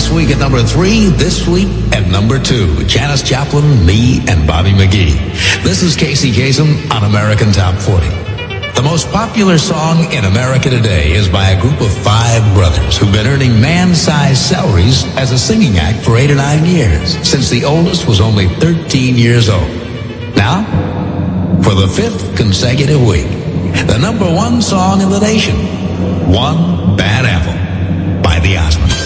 This week at number 3, this week at number 2. Janis Joplin, Me and Bobby McGee. This is Casey Kasem on American Top 40. The most popular song in America today is by a group of 5 brothers who've been earning man-sized salaries as a singing act for 8 or 9 years, since the oldest was only 13 years old. Now, for the 5th consecutive week, the number 1 song in the nation, One Bad Apple by the Osmonds.